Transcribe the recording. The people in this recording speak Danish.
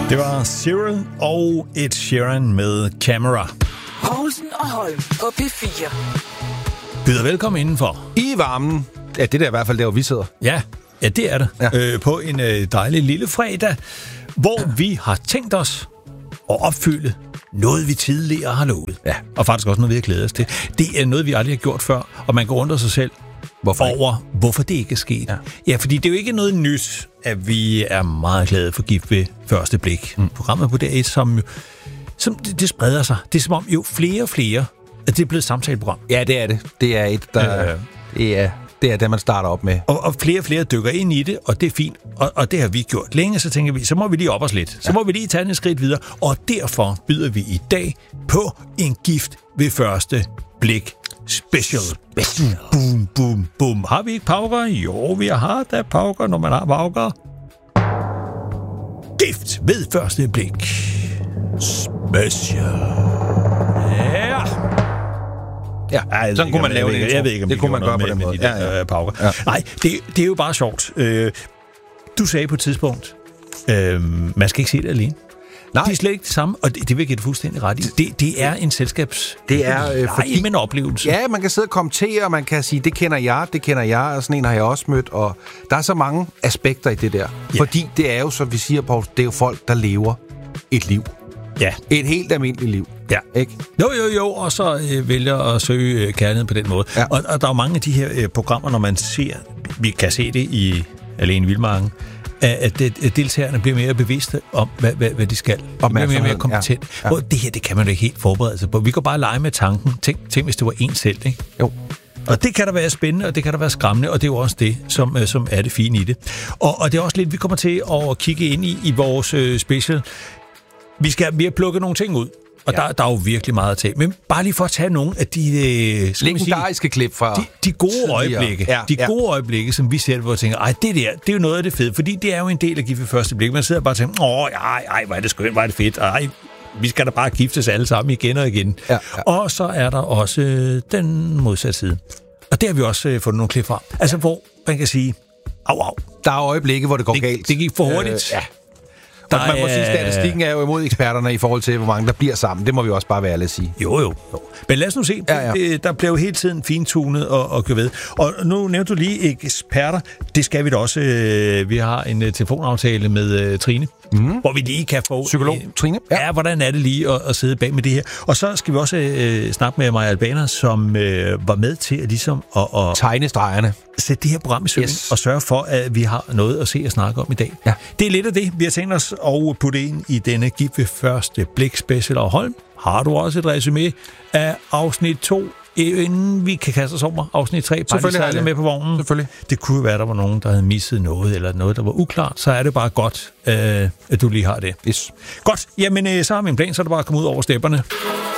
Det var Cyril og Ed Sheeran med Camera. Poulsen og Holm på P4. Byder velkommen indenfor. I varmen. Ja, det er i hvert fald der, hvor vi sidder. Ja, det er det. Ja. På en dejlig lille fredag, hvor vi har tænkt os at opfylde noget, vi tidligere har lovet. Ja. Og faktisk også noget, vi har glædet os til. Det er noget, vi aldrig har gjort før, og man går undre sig selv hvorfor det ikke er sket. Ja, fordi det er jo ikke noget nyt, at vi er meget glade for Gift ved første blik. Programmet på DR1, som det spreder sig. Det er som om jo flere og flere, at det er blevet et samtaleprogram. Ja, det er det. Det er et, der... Det er det, man starter op med. Og flere og flere dykker ind i det, og det er fint. Og det har vi gjort længe, så tænker vi, så må vi lige op os lidt. Så må vi lige tage en skridt videre. Og derfor byder vi i dag på en Gift ved første blik special. Boom, boom, boom. Har vi ikke pauker? Jo, vi har da pauker, når man har pauker. Gift ved første blik special. Ja, sådan kunne man lave det. Jeg ved ikke, om det kunne man gøre på den måde. Ja. Pauker. Ja. Nej, det er jo bare sjovt. Du sagde på et tidspunkt, man skal ikke se det alene. Nej. Det er slet ikke det samme, og det vil jeg give det fuldstændig ret i. Det er en selskabs... Det er fordi... en oplevelse. Ja, man kan sidde og kommentere, og man kan sige, det kender jeg, og sådan en har jeg også mødt, og der er så mange aspekter i det der. Ja. Fordi det er jo, som vi siger, Poul, det er jo folk, der lever et liv. Ja. Et helt almindeligt liv. Ja. Ikke? Jo, og så vælger at søge kærligheden på den måde. Ja. Og der er mange af de her programmer, når man ser... Vi kan se det i Alene i Vildmarken, at deltagerne bliver mere bevidste om, hvad de skal. Og bliver mere kompetent. Ja. Ja. Det her, det kan man jo ikke helt forberede sig på. Vi kan bare lege med tanken. Tænk hvis det var en selv, ikke? Jo. Og det kan der være spændende, og det kan der være skræmmende, og det er jo også det, som er det fine i det. Og det er også lidt, vi kommer til at kigge ind i vores special. Vi har plukket nogle ting ud. Og der er jo virkelig meget at tage. Men bare lige for at tage nogle af de legendariske klip fra de gode øjeblikke. Ja, de gode øjeblikke, som vi ser, hvor vi tænker, det er jo noget af det fede. Fordi det er jo en del af Gift ved første blik. Man sidder bare og tænker, hvor er det skønt, hvor er det fedt. Vi skal da bare giftes alle sammen igen og igen. Ja. Og så er der også den modsatte side. Og det har vi også fundet nogle klip fra. Altså, hvor man kan sige, au. Der er øjeblikke, hvor det går galt. Det gik for hurtigt. Og man må sige, statistikken er jo imod eksperterne i forhold til, hvor mange der bliver sammen. Det må vi også bare være ærlige at sige. Jo. Men lad os nu se. Der bliver jo hele tiden fintunet og gør ved. Og nu nævnte du lige eksperter. Det skal vi da også. Vi har en telefonaftale med Trine, hvor vi lige kan få... Psykolog Trine. Ja, hvordan er det lige at sidde bag med det her. Og så skal vi også snakke med Maja Albaner, som var med til at ligesom... at tegne stregerne. Sætte det her program i søen og sørge for, at vi har noget at se og snakke om i dag. Ja. Det er lidt af det, vi har tænkt os at putte ind i denne Gift ved første blik special. Og Holm, har du også et resumé af afsnit 2, inden vi kan kaste os over afsnit 3? Selvfølgelig er det med på vognen. Selvfølgelig. Det kunne være, der var nogen, der havde misset noget, eller noget, der var uklart. Så er det bare godt, at du lige har det. Yes. Godt, jamen så har vi en plan, så er det bare at komme ud over stepperne.